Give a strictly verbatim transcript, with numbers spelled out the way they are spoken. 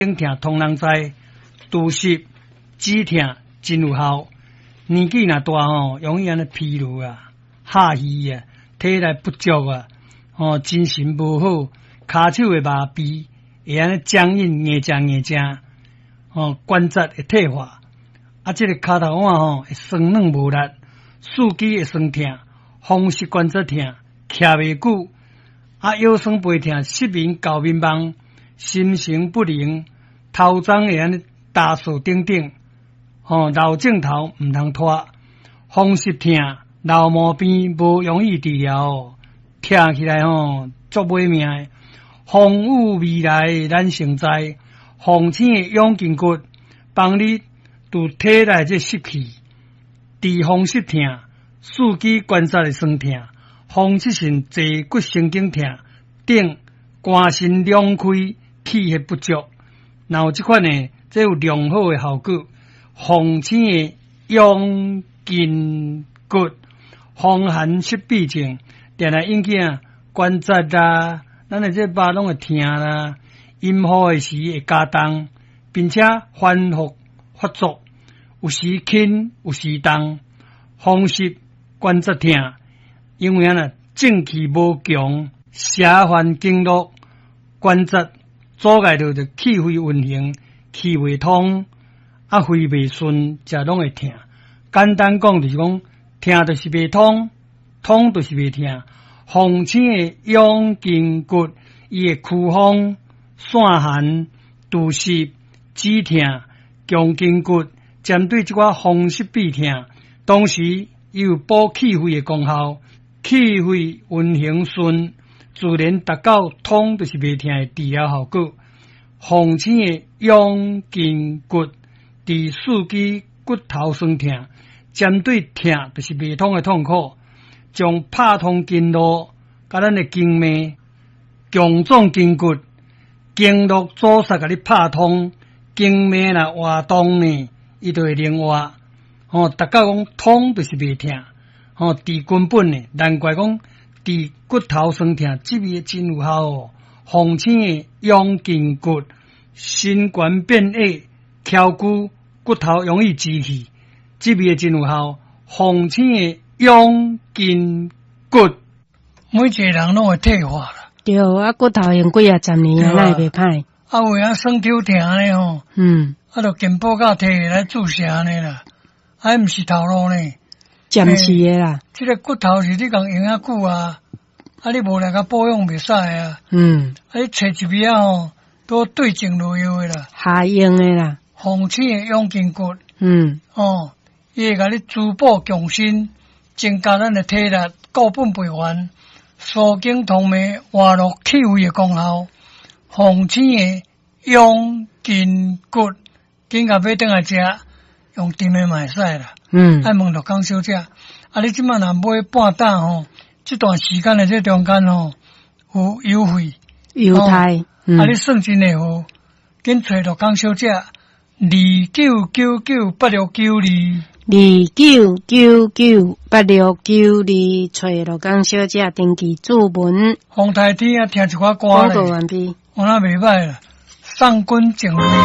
颈痛通人知，除湿止痛真有效。年纪若大吼，容易安尼疲劳啊、下虚啊、体力不足啊，哦，精神无好，骹手会麻痹，会安尼僵硬、硬正硬正，哦，关节会退化，啊，这个骹头腕吼会酸软无力，四肢会酸痛，风湿关节痛，徛袂久，啊，腰酸背痛，失眠、搞迷茫，心神不宁，头鬃会安尼打扫等等。哦，老镜头毋通拖，风湿痛、老毛病无容易治疗哦，听起来吼足歹命的。风雨未来咱成知，风醒的养筋骨，帮你除体内这湿气，治风湿痛、四肢关节的酸痛、风湿性坐骨神经痛等，肝肾两开、气血不足，然后这款呢，这有良好的效果。风醒的养筋骨，风寒湿痹症，定来引起啊关节啦，咱的这肉拢会痛啦，阴雨的时会加重，并且反复发作，有时轻，有时重，风湿关节痛，因为啊正气无强，邪烦经络，关节阻碍着着气血运行，气未通。啊，肺袂顺，则拢会痛。简单讲就是讲，痛就是袂通，通就是袂痛。风醒的养筋骨，伊会驱风、散寒、除湿、止痛、强筋骨，针对这寡风湿痹痛，同时伊有补气血的功效。气血运行顺，自然达到通就是袂痛的治疗效果。风醒的养筋骨。治四肢骨头酸痛，针对痛就是未通的痛苦，将拍通经络，甲咱的经脉、强壮筋骨、经络阻塞，甲你拍通，经脉若活动呢，伊就会灵活。哦，大家讲通就是未痛，哦，治根本呢，难怪讲治骨头酸痛，这味真有效哦。风醒的养筋骨，心肝变矮。翘骨骨头容易积气，这味真有效。风醒的养筋骨，每一个人拢会退化啦。 对，啊，骨头用几啊十年啊，那会袂歹。 啊，为啊酸抽疼呢吼， 嗯， 啊，就健保卡摕来注射呢啦，啊，毋是头路呢， 暂时的啦。 这个骨头是你讲用啊久啊，啊，你无来甲保养袂使啊。嗯，啊，你找一味啊吼。都对症落药的啦， 下用的啦， 风醒的养筋骨， 嗯， 哦，伊会甲你滋补强身，增加咱的体力，固本培元，疏经通脉，活络气血的功效。风醒的养筋骨，紧甲买转来食，用甜的嘛会使啦。嗯，爱问着讲小姐，啊，你即摆若买半担吼，这段时间的这中间吼，有优惠， 优待。 嗯、啊！你算真诶好，紧找着江小姐，二九九九八六九二， 二九九九八六九二，找着江小姐登记注文。 风台天啊，听一寡歌咧， 广告完毕， 我那袂歹啦，上官景。